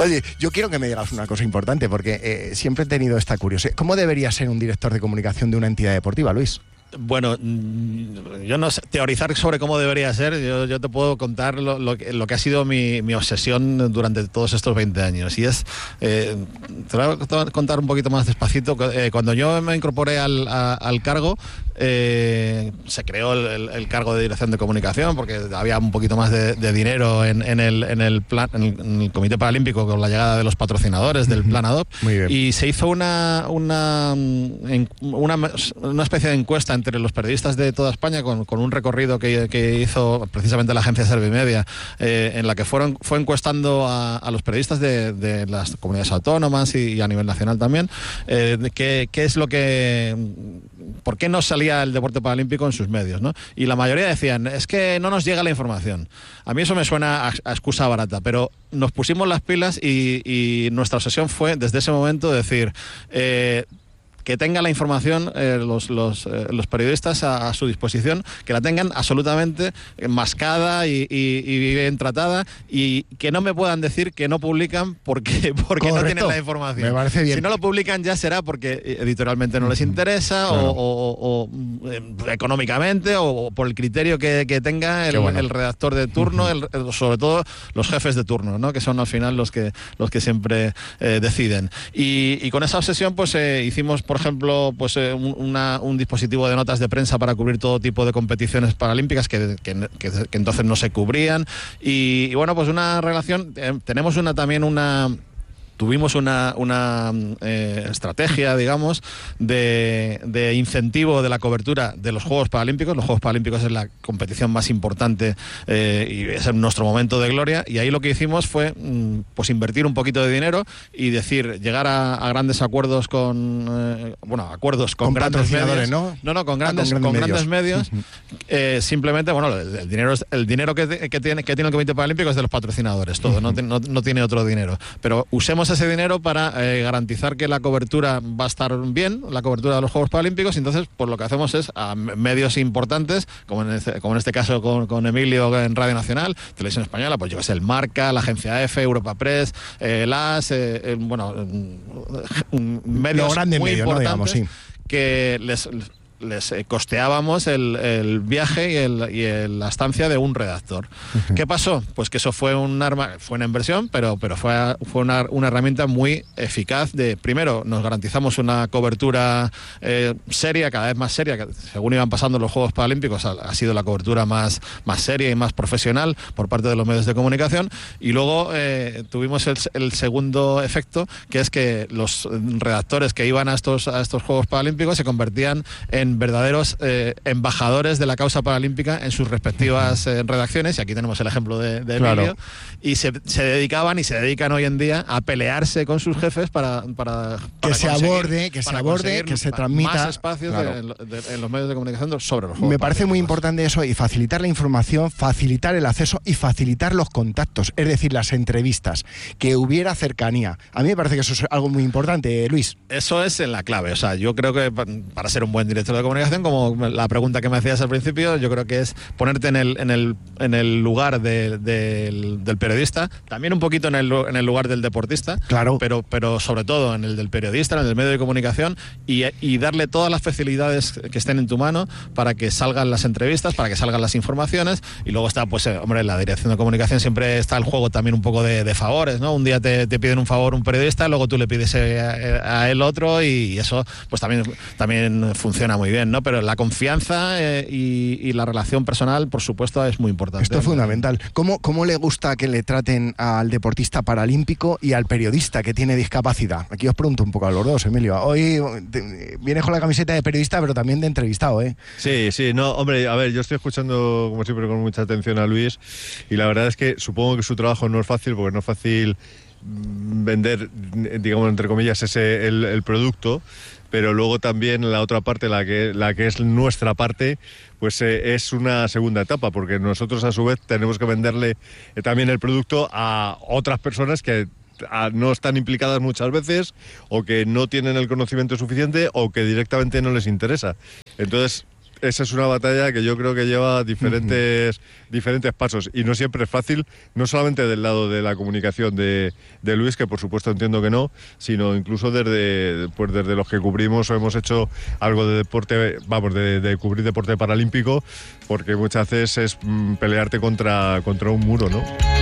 Oye, yo quiero que me digas una cosa importante, porque siempre he tenido esta curiosidad. ¿Cómo debería ser un director de comunicación de una entidad deportiva, Luis? Bueno, yo no sé teorizar sobre cómo debería ser. Yo te puedo contar lo que ha sido mi obsesión durante todos estos 20 años. Y es, te voy a contar un poquito más despacito. Cuando yo me incorporé al cargo, se creó el cargo de dirección de comunicación porque había un poquito más de dinero en el Comité Paralímpico con la llegada de los patrocinadores del Plan ADOP. Y se hizo una especie de encuesta entre los periodistas de toda España con un recorrido que hizo precisamente la agencia Servimedia, en la que fue encuestando a los periodistas de las comunidades autónomas y a nivel nacional también, qué es lo que... ¿Por qué no salía el deporte paralímpico en sus medios, ¿no? Y la mayoría decían, es que no nos llega la información. A mí eso me suena a excusa barata, pero nos pusimos las pilas y nuestra obsesión fue, desde ese momento, decir... que tengan la información los periodistas a su disposición, que la tengan absolutamente mascada y bien tratada, y que no me puedan decir que no publican porque no tienen la información. Me parece bien. Si no lo publican ya será porque editorialmente no les interesa, claro, o económicamente, o por el criterio que tenga el redactor de turno, sobre todo los jefes de turno, ¿no? Que son al final los que siempre deciden. Y con esa obsesión pues hicimos, por ejemplo, pues un dispositivo de notas de prensa para cubrir todo tipo de competiciones paralímpicas que entonces no se cubrían, y bueno, pues una relación, tuvimos una estrategia, digamos, de incentivo de la cobertura de los Juegos Paralímpicos. Los Juegos Paralímpicos es la competición más importante y es nuestro momento de gloria, y ahí lo que hicimos fue pues invertir un poquito de dinero y llegar a grandes acuerdos con grandes medios, ¿no? Con grandes medios. Simplemente, bueno, el dinero que tiene el Comité Paralímpico es de los patrocinadores, todo, no tiene otro dinero, pero usemos ese dinero para garantizar que la cobertura va a estar bien, la cobertura de los Juegos Paralímpicos. Entonces, pues lo que hacemos es a medios importantes, como en este caso con Emilio en Radio Nacional, Televisión Española, pues yo que sé, el Marca, la Agencia EFE, Europa Press, LAS, medios grandes muy medios, importantes, ¿no? Digamos, sí, que les costeábamos el viaje y la estancia de un redactor. ¿Qué pasó? Pues que eso fue una inversión, pero fue una herramienta muy eficaz. Primero, nos garantizamos una cobertura seria, cada vez más seria, que según iban pasando los Juegos Paralímpicos ha sido la cobertura más seria y más profesional por parte de los medios de comunicación, y luego tuvimos el segundo efecto, que es que los redactores que iban a estos Juegos Paralímpicos se convertían en verdaderos embajadores de la causa paralímpica en sus respectivas redacciones, y aquí tenemos el ejemplo de claro, Emilio, y se dedicaban y se dedican hoy en día a pelearse con sus jefes para que se aborde, que se transmita más espacios, claro, en los medios de comunicación sobre los Juegos. Me parece muy importante eso, y facilitar la información, facilitar el acceso y facilitar los contactos, es decir, las entrevistas, que hubiera cercanía. A mí me parece que eso es algo muy importante, Luis. Eso es la clave. O sea, yo creo que para ser un buen director de comunicación, como la pregunta que me hacías al principio, yo creo que es ponerte en el lugar del periodista, también un poquito en el lugar del deportista, claro, pero sobre todo en el del periodista, en el del medio de comunicación, y darle todas las facilidades que estén en tu mano para que salgan las entrevistas, para que salgan las informaciones. Y luego está, pues, hombre, la dirección de comunicación siempre está el juego también un poco de favores, ¿no? Un día te piden un favor un periodista, luego tú le pides a él otro, y eso pues también funciona muy bien, ¿no? Pero la confianza y la relación personal, por supuesto, es muy importante. Esto es fundamental. ¿Cómo le gusta que le traten al deportista paralímpico y al periodista que tiene discapacidad? Aquí os pregunto un poco a los dos, Emilio. Hoy vienes con la camiseta de periodista, pero también de entrevistado, ¿eh? Sí, no, hombre, a ver, yo estoy escuchando, como siempre, con mucha atención a Luis, y la verdad es que supongo que su trabajo no es fácil, porque no es fácil vender, digamos, entre comillas, el producto, pero luego también la otra parte, la que es nuestra parte, pues es una segunda etapa, porque nosotros a su vez tenemos que venderle también el producto a otras personas que no están implicadas muchas veces, o que no tienen el conocimiento suficiente, o que directamente no les interesa. Entonces, esa es una batalla que yo creo que lleva diferentes pasos y no siempre es fácil, no solamente del lado de la comunicación de Luis, que por supuesto entiendo que no, sino incluso desde los que cubrimos o hemos hecho algo de deporte, vamos, de cubrir deporte paralímpico, porque muchas veces es pelearte contra un muro, ¿no?